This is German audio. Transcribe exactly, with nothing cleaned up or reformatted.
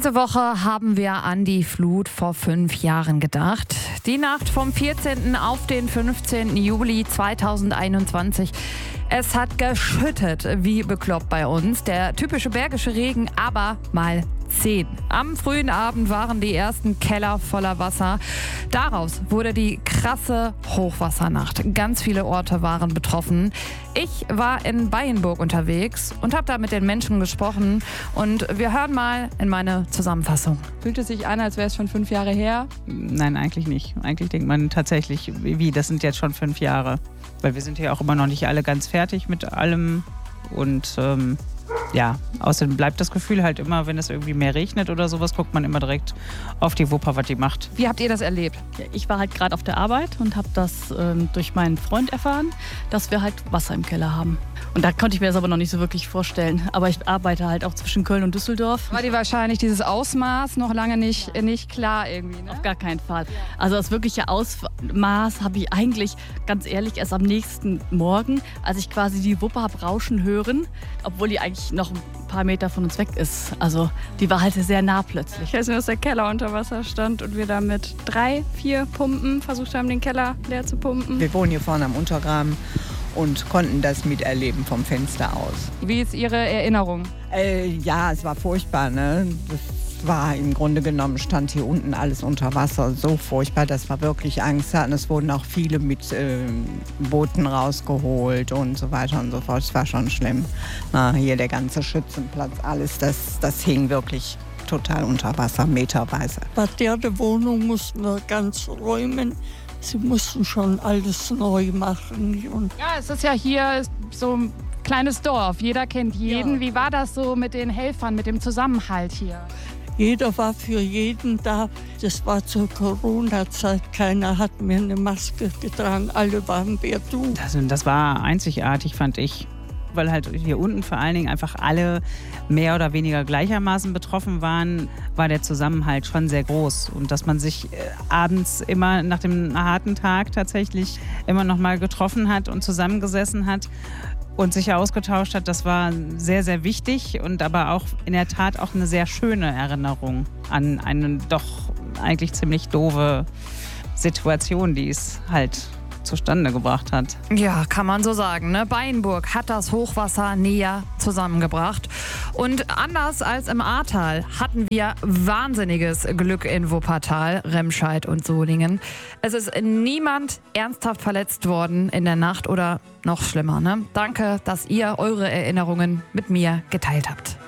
Diese Woche haben wir an die Flut vor fünf Jahren gedacht. Die Nacht vom vierzehnten auf den fünfzehnten Juli zweitausendeinundzwanzig. Es hat geschüttet wie bekloppt bei uns. Der typische bergische Regen, aber mal zehn. Am frühen Abend waren die ersten Keller voller Wasser. Daraus wurde die krasse Hochwassernacht. Ganz viele Orte waren betroffen. Ich war in Beyenburg unterwegs und habe da mit den Menschen gesprochen. Und wir hören mal in meine Zusammenfassung. Fühlt es sich an, als wäre es schon fünf Jahre her? Nein, eigentlich nicht. Eigentlich denkt man tatsächlich, wie, das sind jetzt schon fünf Jahre. Weil wir sind ja auch immer noch nicht alle ganz fertig mit allem. Und ähm, ja, außerdem bleibt das Gefühl halt immer, wenn es irgendwie mehr regnet oder sowas, guckt man immer direkt auf die Wupper, was die macht. Wie habt ihr das erlebt? Ja, ich war halt gerade auf der Arbeit und habe das ähm, durch meinen Freund erfahren, dass wir halt Wasser im Keller haben. Und da konnte ich mir das aber noch nicht so wirklich vorstellen. Aber ich arbeite halt auch zwischen Köln und Düsseldorf. War dir wahrscheinlich dieses Ausmaß noch lange nicht, nicht klar irgendwie, ne? Auf gar keinen Fall. Also das wirkliche Ausmaß habe ich eigentlich, ganz ehrlich, erst am nächsten Morgen, als ich quasi die Wupper habe rauschen hören, obwohl die eigentlich noch ein paar Meter von uns weg ist. Also die war halt sehr nah plötzlich. Ich weiß nur, dass der Keller unter Wasser stand und wir da mit drei, vier Pumpen versucht haben, den Keller leer zu pumpen. Wir wohnen hier vorne am Untergraben und konnten das miterleben vom Fenster aus. Wie ist Ihre Erinnerung? Äh, ja, es war furchtbar, ne? Das war im Grunde genommen, stand hier unten alles unter Wasser. So furchtbar, dass wir wirklich Angst hatten. Es wurden auch viele mit äh, Booten rausgeholt und so weiter und so fort. Es war schon schlimm. Na, hier der ganze Schützenplatz, alles, das, das hing wirklich total unter Wasser, meterweise. Bei der Wohnung mussten wir ganz räumen. Sie mussten schon alles neu machen. Und Ja, es ist ja hier so ein kleines Dorf. Jeder kennt jeden. Ja. Wie war das so mit den Helfern, mit dem Zusammenhalt hier? jeder war für jeden da. Das war zur Corona-Zeit. Keiner hat mehr eine Maske getragen. Alle waren per Du. Das, das war einzigartig, fand ich. Weil halt hier unten vor allen Dingen einfach alle mehr oder weniger gleichermaßen betroffen waren, war der Zusammenhalt schon sehr groß. Und dass man sich äh, abends immer nach dem harten Tag tatsächlich immer noch mal getroffen hat und zusammengesessen hat und sich ausgetauscht hat, das war sehr, sehr wichtig und aber auch in der Tat auch eine sehr schöne Erinnerung an eine doch eigentlich ziemlich doofe Situation, die es halt zustande gebracht hat. Ja, kann man so sagen. Ne? Beyenburg hat das Hochwasser näher zusammengebracht. Und anders als im Ahrtal hatten wir wahnsinniges Glück in Wuppertal, Remscheid und Solingen. Es ist niemand ernsthaft verletzt worden in der Nacht oder noch schlimmer. Ne? Danke, dass ihr eure Erinnerungen mit mir geteilt habt.